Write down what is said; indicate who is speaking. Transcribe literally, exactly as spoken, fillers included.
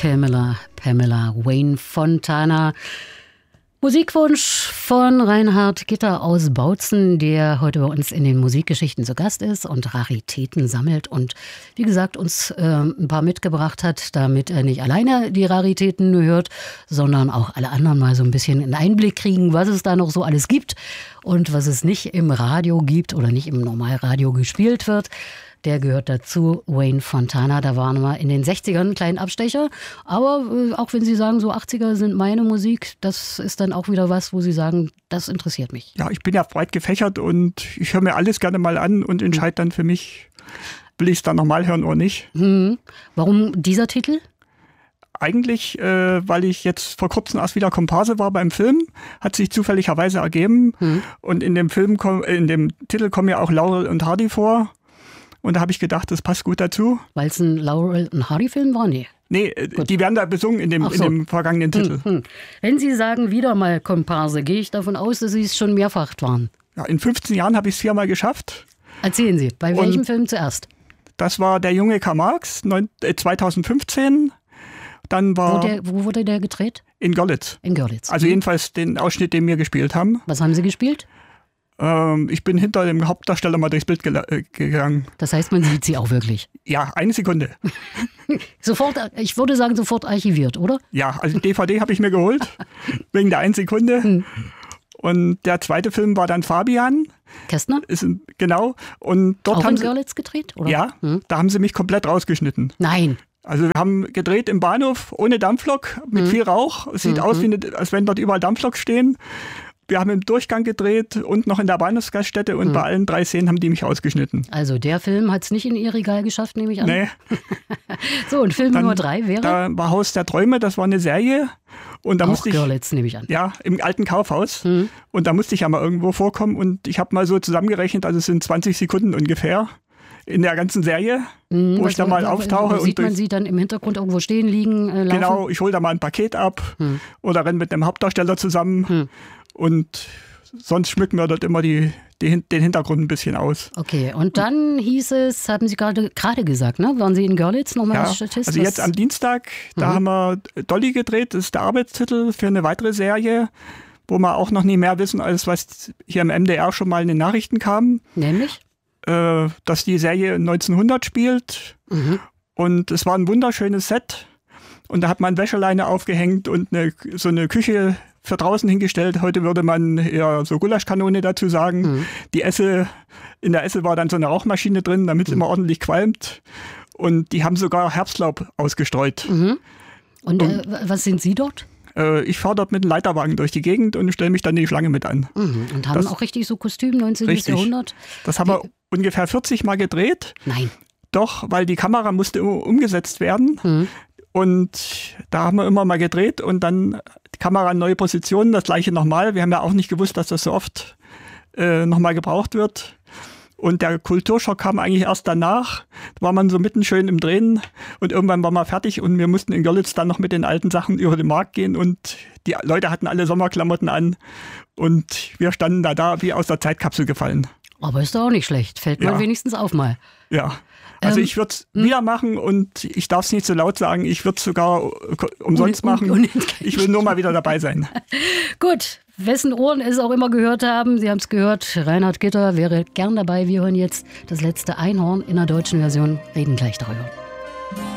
Speaker 1: Pamela, Pamela Wayne Fontana. Musikwunsch von Reinhard Gitter aus Bautzen, der heute bei uns in den Musikgeschichten zu Gast ist und Raritäten sammelt und wie gesagt uns äh, ein paar mitgebracht hat, damit er nicht alleine die Raritäten hört, sondern auch alle anderen mal so ein bisschen einen Einblick kriegen, was es da noch so alles gibt und was es nicht im Radio gibt oder nicht im Normalradio gespielt wird. Der gehört dazu, Wayne Fontana. Da waren wir in den sechzigern ein kleinen Abstecher. Aber äh, auch wenn Sie sagen, so achtziger sind meine Musik, das ist dann auch wieder was, wo Sie sagen, das interessiert mich.
Speaker 2: Ja, ich bin ja breit gefächert und ich höre mir alles gerne mal an und entscheide dann für mich, will ich es dann nochmal hören oder nicht.
Speaker 1: Hm. Warum dieser Titel?
Speaker 2: Eigentlich, äh, weil ich jetzt vor kurzem erst wieder Komparse war beim Film, hat sich zufälligerweise ergeben. Hm. Und in dem Film, komm, in dem Titel kommen ja auch Laurel und Hardy vor. Und da habe ich gedacht, das passt gut dazu.
Speaker 1: Weil es ein Laurel und Hardy-Film war? Nee.
Speaker 2: Nee, gut. Die werden da besungen in dem, so. in dem vergangenen Titel.
Speaker 1: Hm, hm. Wenn Sie sagen, wieder mal Komparse, gehe ich davon aus, dass Sie es schon mehrfach waren.
Speaker 2: Ja, in fünfzehn Jahren habe ich es viermal geschafft.
Speaker 1: Erzählen Sie, bei welchem und Film zuerst?
Speaker 2: Das war Der junge Karl Marx, zweitausendfünfzehn. Dann war
Speaker 1: wo, der, wo wurde der gedreht?
Speaker 2: In Görlitz.
Speaker 1: In Görlitz.
Speaker 2: Also jedenfalls den Ausschnitt, den wir gespielt haben.
Speaker 1: Was haben Sie gespielt?
Speaker 2: Ich bin hinter dem Hauptdarsteller mal durchs Bild ge- gegangen.
Speaker 1: Das heißt, man sieht sie auch wirklich?
Speaker 2: Ja, eine Sekunde.
Speaker 1: Sofort, ich würde sagen, sofort archiviert, oder?
Speaker 2: Ja, also D V D habe ich mir geholt, wegen der einen Sekunde. Hm. Und der zweite Film war dann Fabian.
Speaker 1: Kästner?
Speaker 2: Ist, genau. Und dort
Speaker 1: auch
Speaker 2: haben
Speaker 1: in
Speaker 2: sie,
Speaker 1: Görlitz gedreht? Oder?
Speaker 2: Ja, hm. Da haben sie mich komplett rausgeschnitten.
Speaker 1: Nein.
Speaker 2: Also wir haben gedreht im Bahnhof ohne Dampflok, mit hm. viel Rauch. Es sieht hm. aus, wie eine, als wenn dort überall Dampfloks stehen. Wir haben im Durchgang gedreht und noch in der Bahnhofsgaststätte und hm. bei allen drei Szenen haben die mich ausgeschnitten.
Speaker 1: Also der Film hat es nicht in Ihr Regal geschafft, nehme ich an?
Speaker 2: Nee.
Speaker 1: So, und Film
Speaker 2: Dann,
Speaker 1: Nummer drei wäre?
Speaker 2: Da war Haus der Träume, das war eine Serie. Und da
Speaker 1: auch
Speaker 2: musste ich,
Speaker 1: Görlitz, nehme ich an.
Speaker 2: Ja, im alten Kaufhaus.
Speaker 1: Hm.
Speaker 2: Und da musste ich ja mal irgendwo vorkommen und ich habe mal so zusammengerechnet, also es sind zwanzig Sekunden ungefähr in der ganzen Serie, hm, wo ich da mal auftauche.
Speaker 1: Sieht
Speaker 2: und
Speaker 1: man sie dann im Hintergrund irgendwo stehen, liegen, äh, laufen?
Speaker 2: Genau, ich hole da mal ein Paket ab hm. oder renne mit einem Hauptdarsteller zusammen hm. und sonst schmücken wir dort immer die, die, den Hintergrund ein bisschen aus.
Speaker 1: Okay, und dann hieß es, haben Sie gerade gerade gesagt, ne? Waren Sie in Görlitz nochmal
Speaker 2: ja,
Speaker 1: als Statist?
Speaker 2: Also jetzt am Dienstag, da mhm. haben wir Dolly gedreht, das ist der Arbeitstitel für eine weitere Serie, wo wir auch noch nie mehr wissen, als was hier im M D R schon mal in den Nachrichten kam.
Speaker 1: Nämlich?
Speaker 2: Äh, dass die Serie neunzehnhundert spielt mhm. und es war ein wunderschönes Set und da hat man Wäscheleine aufgehängt und eine, so eine Küche für draußen hingestellt. Heute würde man eher so Gulaschkanone dazu sagen. Mhm. Die Esse, in der Esse war dann so eine Rauchmaschine drin, damit es mhm. immer ordentlich qualmt. Und die haben sogar Herbstlaub ausgestreut.
Speaker 1: Mhm. Und, und äh, was sind Sie dort?
Speaker 2: Äh, ich fahre dort mit einem Leiterwagen durch die Gegend und stelle mich dann die Schlange mit an.
Speaker 1: Mhm. Und haben das, auch richtig so Kostüm neunzehnten Jahrhundert?
Speaker 2: Das haben wir Wie? ungefähr vierzig Mal gedreht.
Speaker 1: Nein.
Speaker 2: Doch, weil die Kamera musste umgesetzt werden. Mhm. Und da haben wir immer mal gedreht und dann die Kamera in neue Positionen, das gleiche nochmal. Wir haben ja auch nicht gewusst, dass das so oft äh, nochmal gebraucht wird. Und der Kulturschock kam eigentlich erst danach. Da war man so mitten schön im Drehen und irgendwann waren wir fertig und wir mussten in Görlitz dann noch mit den alten Sachen über den Markt gehen und die Leute hatten alle Sommerklamotten an und wir standen da, da wie aus der Zeitkapsel gefallen.
Speaker 1: Aber ist doch auch nicht schlecht. Fällt mir ja. wenigstens auf mal.
Speaker 2: Ja. Also ähm, ich würde es wieder machen und ich darf es nicht so laut sagen, ich würde es sogar umsonst un, un, machen. Ich will nur mal wieder dabei sein.
Speaker 1: Gut, wessen Ohren es auch immer gehört haben, Sie haben es gehört, Reinhard Gitter wäre gern dabei. Wir hören jetzt das letzte Einhorn in der deutschen Version, reden gleich darüber.